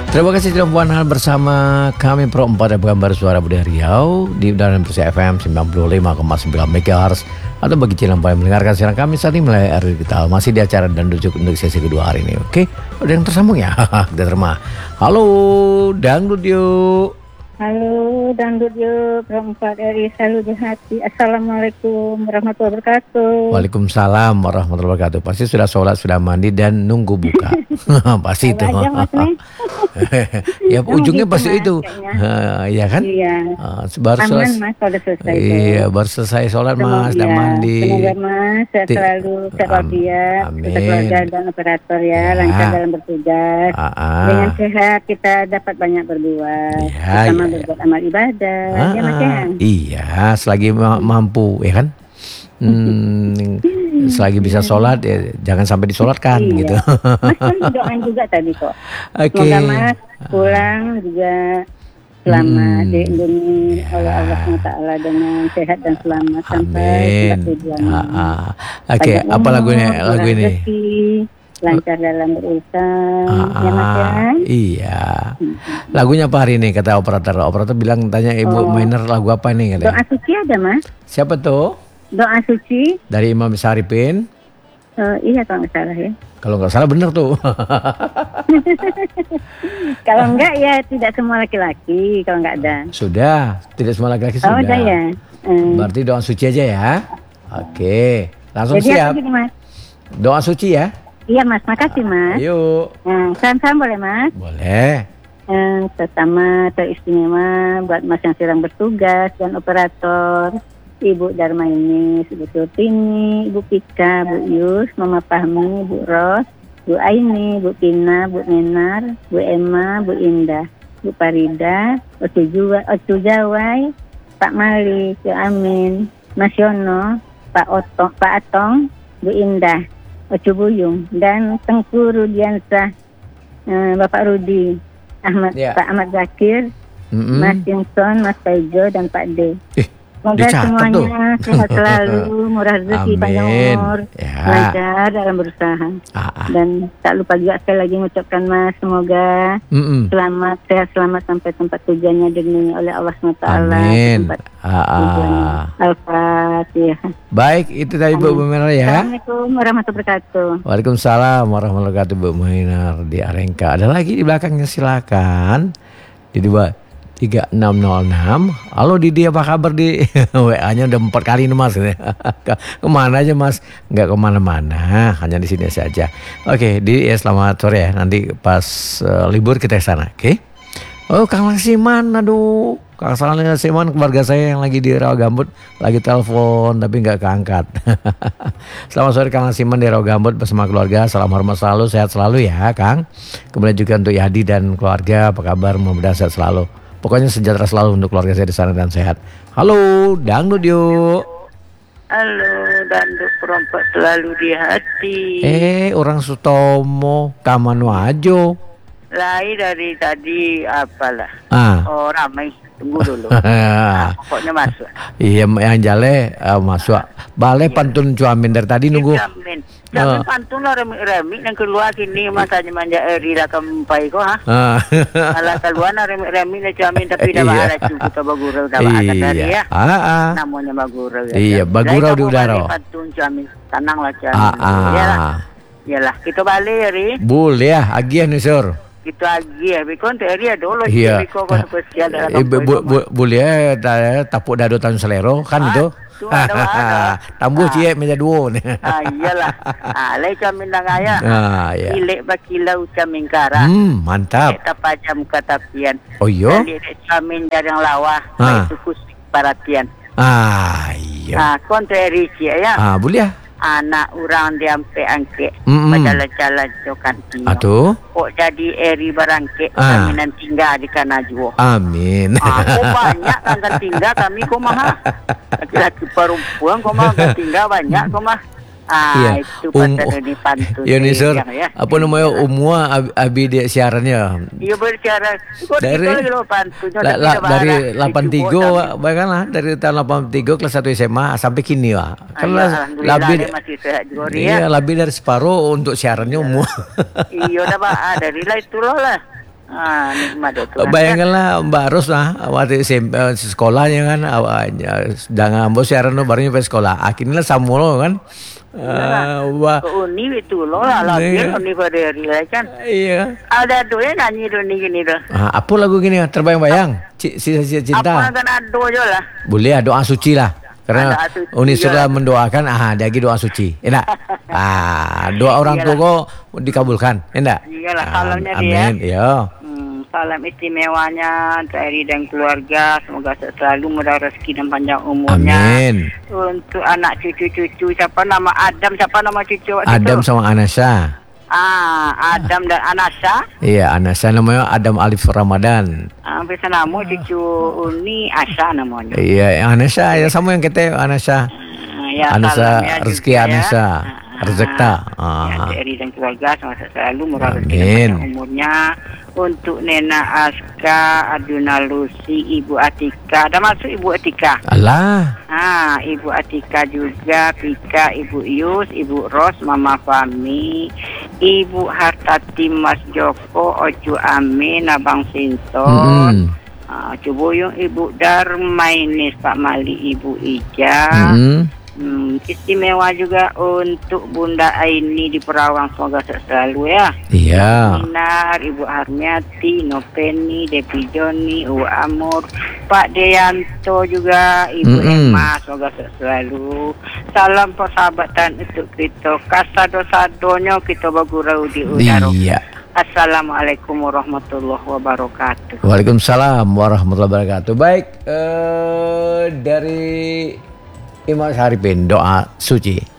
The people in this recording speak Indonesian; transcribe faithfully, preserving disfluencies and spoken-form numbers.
Terima kasih telah Puan Hal bersama kami Pro empat dan Gambar Suara Budaya Riau di udara Persia F M sembilan puluh lima koma sembilan megahertz atau bagi channel yang mendengarkan siaran kami saat ini melalui R R Digital masih di acara dan Dangdut untuk sesi kedua hari ini. Oke, ada yang tersambung ya? Kita terima. Halo, Dangdut yuk. Halo, Dangdut yuk, Pro empat R I selalu di hati. Assalamualaikum warahmatullahi wabarakatuh. Waalaikumsalam warahmatullahi wabarakatuh. Pasti sudah sholat, sudah mandi dan nunggu buka. Pasti itu. Ya ujungnya gitu, pasti mas, itu. Uh, ya kan? Iya. Uh, baru Aman selesai. Mas, sudah selesai. Iya, baru selesai sholat mas, dan mandi. Semoga mas selalu terwafiyat, keluarga dan operator ya, ya, lancar dalam bertugas. Uh, uh. Dengan sehat kita dapat banyak berbuat. Ya, ya. Berbuat amal ibadah, ah, ya, Mas, ya? Iya, selagi ma- mampu, ya kan? Hmm, selagi bisa sholat, ya, jangan sampai disolatkan, iya. Gitu. Mas kan doain juga tadi kok. Okay. Semoga Mas pulang juga selamat hmm. dilindungi ya. Oleh Allah subhanahu wa taala dengan sehat dan selamat. Amin. Sampai tempat tujuan. Ah, ah. Oke, okay. Apa lagunya? Lagu ini? Lancar dalam berusaha, ah, ya Mas ya? Iya. Lagunya apa hari ini kata operator? Operator bilang tanya Ibu oh. Mainer lagu apa nih? Katanya. Doa suci ada Mas? Siapa tuh? Doa suci. Dari Imam Syarifin? Uh, iya kalau nggak salah ya. Kalau nggak salah benar tuh. Kalau enggak ya tidak semua laki-laki kalau nggak ada. Sudah, tidak semua laki-laki sudah. Oh udah ya. Hmm. Berarti doa suci aja ya. Oke, langsung jadi siap. Gini, Mas? Doa suci ya. Iya Mas, makasih Mas. Ayo. Nah, salam-salam boleh Mas? Boleh. Yang pertama teristimewa buat Mas yang sedang bertugas dan operator, Ibu Dharma ini, Ibu Surtini, Ibu Pika, Bu Yus, Mama Fahmi, Bu Ros, Bu Aini, Bu Pina, Bu Nenar, Bu Emma, Bu Indah, Bu Parida, Ocu Jawai, Pak Mali, Bu Amin, Mas Yono, Pak Otong, Pak Atong, Bu Indah, Ocu Buyung, dan Tengku Rudiansah, eh, Bapak Rudi, Ahmad, yeah. Pak Ahmad Zakir, mm-hmm. Mas Jinson, Mas Paijo, dan Pak D. Eh, semoga semuanya tuh. Sehat selalu, murah rezeki, panjang umur, ya. Lancar dalam berusaha. Ah, ah. Dan tak lupa juga sekali lagi mengucapkan Mas, semoga mm-mm. selamat, sehat selamat sampai tempat tujuannya dilindungi oleh Allah subhanahu wa taala. Amin. Ah, ah. Al-Fatihah. Baik, itu tadi Bu Mainar ya. Assalamualaikum warahmatullahi wabarakatuh. Waalaikumsalam warahmatullahi wabarakatuh Bu Mainar di Arengka. Ada lagi di belakangnya, silakan. Di dua tiga enam nol enam. Halo Didi, apa kabar di W A-nya udah empat kali nih Mas. Kemana aja Mas? Nggak kemana-mana, hanya di sini saja. Oke, Didi ya selamat sore ya. Nanti pas uh, libur kita ke sana, oke? Oh, Kang Lasiman, aduh. Kang Lasiman keluarga saya yang lagi di Rawagambut lagi telepon tapi nggak keangkat. Selamat sore Kang Lasiman di Rawagambut bersama keluarga. Salam hormat selalu, sehat selalu ya Kang. Kemudian juga untuk Yadi dan keluarga, apa kabar? Mudah-mudahan sehat selalu. Pokoknya sejahtera selalu untuk keluarga saya di sana dan sehat. Halo, Dangdut yuk. Halo, Dangdut perompak selalu di hati. Eh, orang Sutomo, Kamanu Ajo. Lai dari tadi apalah. Ah. Oh, ramai. Tunggu dulu. Nah, pokoknya masuk. Iya, yang jale uh, masuk. Bale iya. Pantun Cuamin dari tadi nunggu. Cuamin. Cuamin uh. pantun lah remik-remik yang keluar kini masanya manja eri lah kempai kok ha. Uh. Malah keluar lah remik-remik lah Cuamin tapi dah bahala cukup ke bagurau dah bahala tadi ya. Ah, ah. Namanya bagurau ya. Iya, bagurau di udara. Pantun Cuamin. Tenanglah Cuamin. Ah, ah. Iyalah. Iyalah, kita balik ya Ri. Boleh ya, agian nih Sur. Itu lagi ya, bikon teri ada loh. Iya. Eh, boleh ya, tapuk dado tahun selero kan itu. Tambuh cie meja duo nih. Ah iyalah. Ah lai camin dangaya. Ah iya. Ilek bakilau camin kara. Hmm, mantap. Kita pajam katapian. Oh iya. Ilek camin jarang lawa. Ah. Itu kusik perhatian. Ah iya. Ah konteri cie ya. Ah boleh ya. Anak orang diampe angke mm-hmm. Jalan-jalan cokan tino. Aduh. Kok jadi eri barangke ah. Kami nanti tinggal di Kanajuo. Amin. Ah, kok banyak kan tinggal kami kok mah. Laki-laki perempuan kok mah kan tinggal banyak kok mah. Ah, iya. itu um, pasal ini pantun. Iya nih Sur, ya. apa namanya umua ab, abi dia siarannya. Iya bersiaran. Dari loh, pantunnya, la, la, dari delapan puluh tiga bahkan lah dari tahun delapan puluh tiga kelas satu S M A sampai kini lah. Kan lebih masih sehat juga iya, ya. Lebih dari separuh untuk siarannya umua. Iya udah Pak, dari lah itu loh lah. Ah, nikmat itu. Bayangkanlah Mbak Ros lah waktu S M P sekolahnya kan awalnya jangan bos siaran no barunya pas sekolah akhirnya samulo kan. Uh, wah. Ke uni itu lo lah lagi uni pada hari kan. Iya. Ada doa nyanyi do ni gini do. Ah, apa lagu gini terbayang-bayang? Sisa-sisa cinta. Apa kan ada doa lah. Boleh doa suci lah. Karena Uni sudah mendoakan, ah ada lagi doa suci, enak. Ah doa orang tua kok dikabulkan, enak. Iyalah salamnya dia. Amin, iya. Hmm, salam istimewanya untuk Eri dan keluarga, semoga selalu murah rezeki dan panjang umurnya. Amin. Untuk anak cucu-cucu, siapa nama Adam, siapa nama cucu? Adam itu? Sama Anasa. Ah, Adam dan Anasa. Iya, Anasa namanya Adam Alif Ramadan. Ah, bisa nama cucu Uni Asa namanya. Iya, Anasa ya sama yang kita Anasa. Ah, ya, Anasa rezeki ya. Anasa. Ah, rezekta. Ah. Ya, Eri dan keluarga semoga selalu murah rezeki dan umurnya. Untuk Nena Aska, Aduna Lucy, Ibu Atika. Ada masuk Ibu Atika? Allah. Ah, Ibu Atika juga, Pika, Ibu Yus, Ibu Ros, Mama Fami, Ibu Hartati, Mas Joko, Oju Amin, Abang Sinton, mm-hmm. ah, Cubuyung, Ibu Darmainis, Pak Mali, Ibu Ija. Mm-hmm. Hmm, istimewa juga untuk Bunda Aini di Perawang, semoga selalu ya. Iya. Minar, Ibu Harmiati, Nopeni, Depi Joni, U Amur, Pak Deyanto juga, Ibu mm-hmm. Emma, semoga selalu. Salam persahabatan untuk kita. Kasado-sadonyo kita bagurau di udara. Iya. Assalamualaikum warahmatullahi wabarakatuh. Waalaikumsalam warahmatullahi wabarakatuh. Baik, uh, dari Imam Syarifin doa suci.